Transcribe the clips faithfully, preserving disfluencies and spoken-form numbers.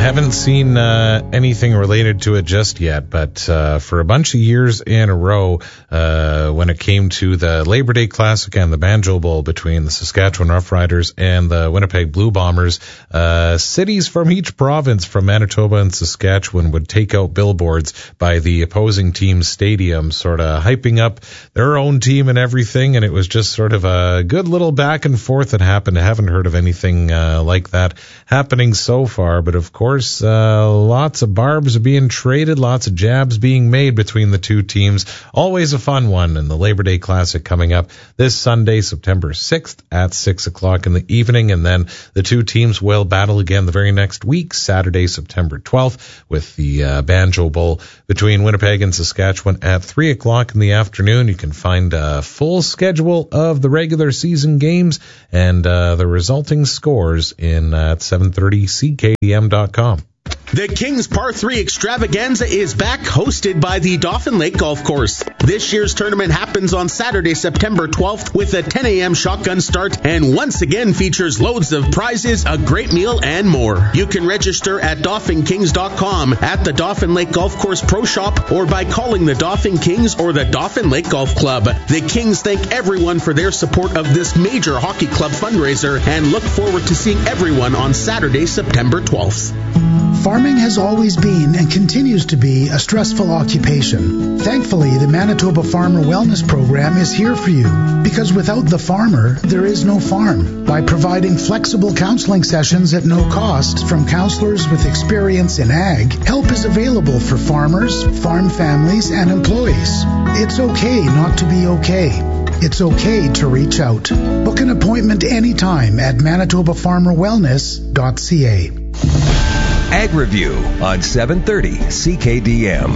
haven't seen uh, anything related to it just yet, but uh, for a bunch of years in a row, uh, when it came to the Labor Day Classic and the Banjo Bowl between the Saskatchewan Roughriders and the Winnipeg Blue Bombers, uh, cities from each province, from Manitoba and Saskatchewan, would take out billboards by the opposing team's stadium, sort of hyping up their own team and everything, and it was just sort of a good little back and forth that happened. I haven't heard of anything uh, like that happening so far, but of course, Of course, uh, lots of barbs are being traded, lots of jabs being made between the two teams. Always a fun one, and the Labor Day Classic coming up this Sunday, September sixth at six o'clock in the evening, and then the two teams will battle again the very next week, Saturday, September twelfth, with the uh, Banjo Bowl between Winnipeg and Saskatchewan at three o'clock in the afternoon. You can find a full schedule of the regular season games and uh, the resulting scores in uh, at seven thirty C K D M dot com. The Kings Par three Extravaganza is back, hosted by the Dauphin Lake Golf Course. This year's tournament happens on Saturday, September twelfth, with a ten a.m. shotgun start, and once again features loads of prizes, a great meal, and more. You can register at Dauphin Kings dot com, at the Dauphin Lake Golf Course Pro Shop, or by calling the Dauphin Kings or the Dauphin Lake Golf Club. The Kings thank everyone for their support of this major hockey club fundraiser and look forward to seeing everyone on Saturday, September twelfth. Farming has always been and continues to be a stressful occupation. Thankfully, the Manitoba Farmer Wellness Program is here for you, because without the farmer, there is no farm. By providing flexible counseling sessions at no cost from counselors with experience in ag, help is available for farmers, farm families, and employees. It's okay not to be okay. It's okay to reach out. Book an appointment anytime at manitoba farmer wellness dot c a. Ag Review on seven thirty C K D M.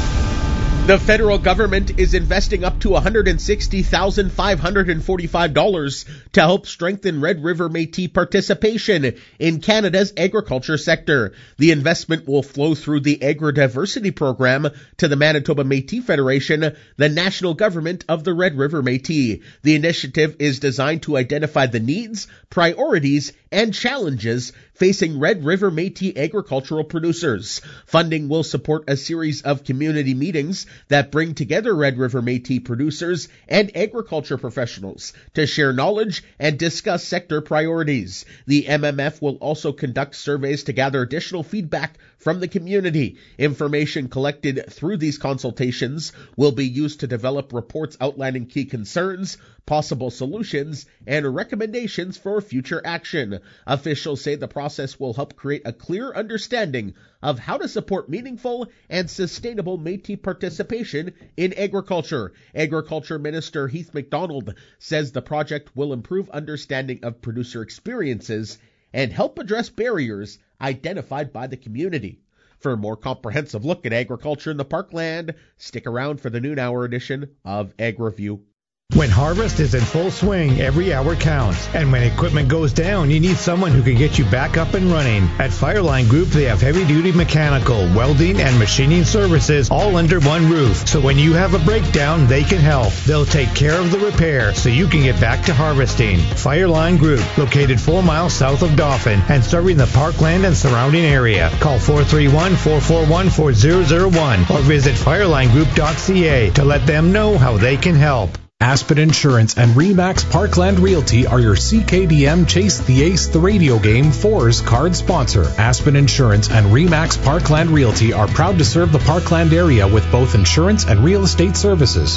The federal government is investing up to one hundred sixty thousand five hundred forty-five dollars to help strengthen Red River Métis participation in Canada's agriculture sector. The investment will flow through the Agri-Diversity Program to the Manitoba Métis Federation, the national government of the Red River Métis. The initiative is designed to identify the needs, priorities, and challenges facing Red River Métis agricultural producers. Funding will support a series of community meetings that bring together Red River Métis producers and agriculture professionals to share knowledge and discuss sector priorities. The M M F will also conduct surveys to gather additional feedback from the community. Information collected through these consultations will be used to develop reports outlining key concerns, possible solutions, and recommendations for future action. Officials say the process will help create a clear understanding of how to support meaningful and sustainable Métis participation in agriculture. Agriculture Minister Heath MacDonald says the project will improve understanding of producer experiences and help address barriers identified by the community. For a more comprehensive look at agriculture in the Parkland, stick around for the noon hour edition of Ag Review. When harvest is in full swing, every hour counts. And when equipment goes down, you need someone who can get you back up and running. At Fireline Group, they have heavy-duty mechanical, welding, and machining services all under one roof. So when you have a breakdown, they can help. They'll take care of the repair so you can get back to harvesting. Fireline Group, located four miles south of Dauphin and serving the Parkland and surrounding area. Call four three one, four four one, four zero zero one or visit fireline group dot c a to let them know how they can help. Aspen Insurance and Remax Parkland Realty are your C K D M Chase the Ace the Radio Game fours card sponsor. Aspen Insurance and Remax Parkland Realty are proud to serve the Parkland area with both insurance and real estate services.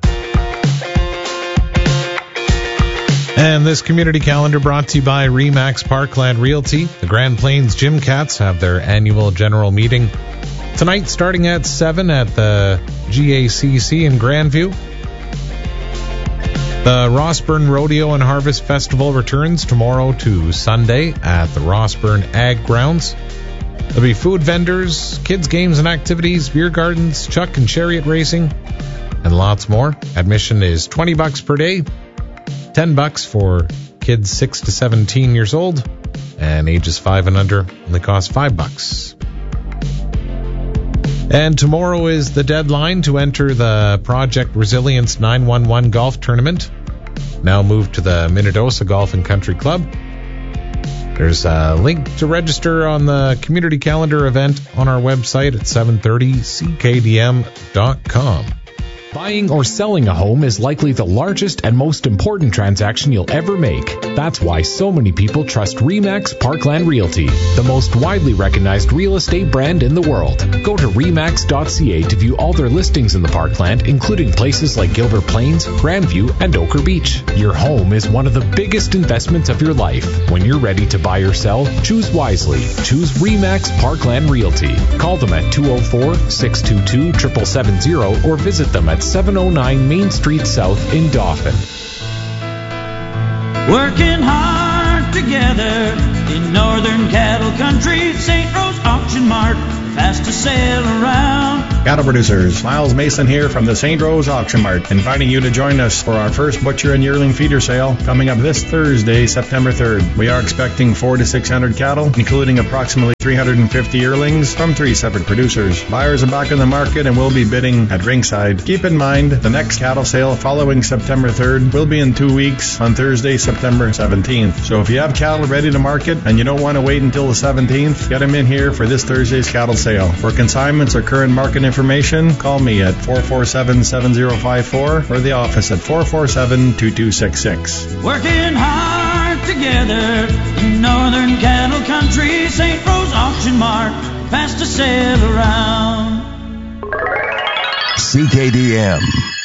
And this community calendar brought to you by Remax Parkland Realty. The Grand Plains Gym Cats have their annual general meeting tonight starting at seven at the G A C C in Grandview. The Rossburn Rodeo and Harvest Festival returns tomorrow to Sunday at the Rossburn Ag Grounds. There'll be food vendors, kids' games and activities, beer gardens, chuck and chariot racing, and lots more. Admission is twenty bucks per day, ten bucks for kids six to seventeen years old, and ages five and under only cost five bucks. And tomorrow is the deadline to enter the Project Resilience nine one one golf tournament, now moved to the Minnedosa Golf and Country Club. There's a link to register on the community calendar event on our website at seven thirty c k d m dot com. Buying or selling a home is likely the largest and most important transaction you'll ever make. That's why so many people trust RE/MAX Parkland Realty, the most widely recognized real estate brand in the world. Go to remax dot c a to view all their listings in the Parkland, including places like Gilbert Plains, Grandview, and Ochre Beach. Your home is one of the biggest investments of your life. When you're ready to buy or sell, choose wisely. Choose RE/MAX Parkland Realty. Call them at two oh four, six two two, seven seven seven zero or visit them at seven oh nine Main Street South in Dauphin. Working hard together in northern cattle country, Saint Rose Auction Mart, fastest sale around. Cattle producers, Miles Mason here from the Saint Rose Auction Mart, inviting you to join us for our first butcher and yearling feeder sale coming up this Thursday, September third. We are expecting four to six hundred cattle, including approximately three hundred fifty yearlings from three separate producers. Buyers are back in the market and will be bidding at ringside. Keep in mind, the next cattle sale following September third will be in two weeks on Thursday, September seventeenth. So if you have cattle ready to market and you don't want to wait until the seventeenth, get them in here for this Thursday's cattle sale. For consignments or current market information, call me at four four seven, seven zero five four or the office at four four seven, two two six six. Working hard together in northern cattle country, Saint Rose Auction Mart, fastest sale around. C K D M.